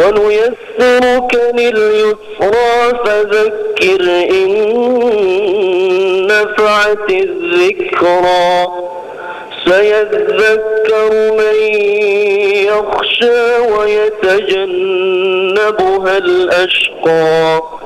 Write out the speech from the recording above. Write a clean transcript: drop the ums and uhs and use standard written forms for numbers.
ونيسرك لليسرى فذكر إن نفعت الذكرى سيذكر من يخشى ويتجنبها الأشقى